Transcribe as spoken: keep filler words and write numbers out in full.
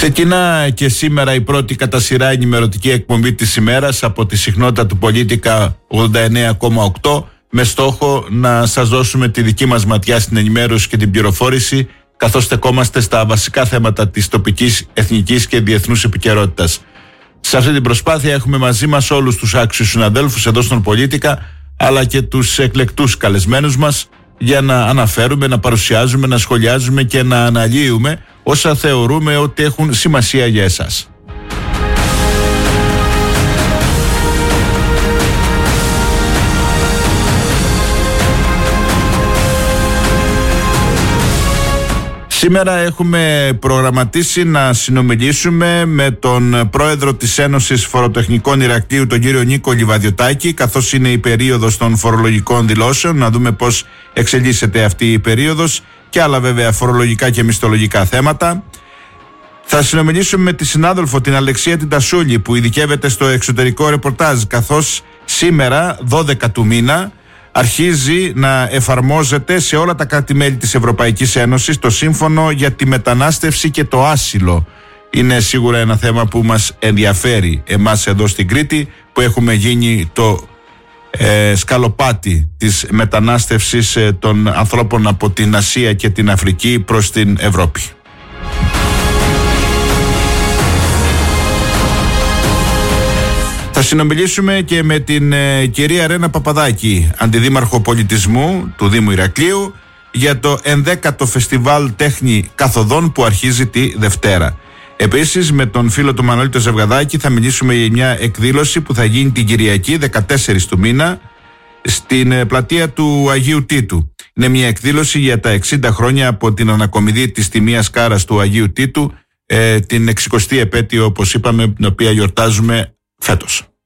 Ξεκινά και σήμερα η πρώτη κατά σειρά ενημερωτική εκπομπή της ημέρας από τη συχνότητα του Πολίτικα ογδόντα εννέα κόμμα οκτώ, με στόχο να σας δώσουμε τη δική μας ματιά στην ενημέρωση και την πληροφόρηση, καθώς στεκόμαστε στα βασικά θέματα της τοπικής, εθνικής και διεθνούς επικαιρότητας. Σε αυτή την προσπάθεια έχουμε μαζί μας όλους τους άξιους συναδέλφους εδώ στον Πολίτικα, αλλά και τους εκλεκτούς καλεσμένους μας, για να αναφέρουμε, να παρουσιάζουμε, να σχολιάζουμε και να αναλύουμε όσα θεωρούμε ότι έχουν σημασία για εσάς. Σήμερα έχουμε προγραμματίσει να συνομιλήσουμε με τον πρόεδρο της Ένωσης Φοροτεχνικών Ηρακλείου, τον κύριο Νίκο Λιβαδιωτάκη, καθώς είναι η περίοδος των φορολογικών δηλώσεων, να δούμε πώς εξελίσσεται αυτή η περίοδος και άλλα βέβαια φορολογικά και μισθολογικά θέματα. Θα συνομιλήσουμε με τη συνάδελφο την Αλεξία την Τασούλη, που ειδικεύεται στο εξωτερικό ρεπορτάζ, καθώς σήμερα δώδεκα του μήνα αρχίζει να εφαρμόζεται σε όλα τα κράτη-μέλη της Ευρωπαϊκής Ένωσης το σύμφωνο για τη μετανάστευση και το άσυλο. Είναι σίγουρα ένα θέμα που μας ενδιαφέρει εμάς εδώ στην Κρήτη, που έχουμε γίνει το ε, σκαλοπάτι της μετανάστευσης ε, των ανθρώπων από την Ασία και την Αφρική προς την Ευρώπη. Θα συνομιλήσουμε και με την ε, κυρία Ρένα Παπαδάκη, αντιδήμαρχο πολιτισμού του Δήμου Ηρακλείου, για το ενδέκατο φεστιβάλ τέχνη καθοδών που αρχίζει τη Δευτέρα. Επίσης, με τον φίλο του Μανώλη το Ζευγαδάκη θα μιλήσουμε για μια εκδήλωση που θα γίνει την Κυριακή δεκατέσσερις του μήνα στην ε, πλατεία του Αγίου Τίτου. Είναι μια εκδήλωση για τα εξήντα χρόνια από την ανακομιδή της τιμίας Κάρας του Αγίου Τίτου, ε, την εξηκοστή επέτειο, όπως είπαμε, την οποία γιορτάζουμε φέτος.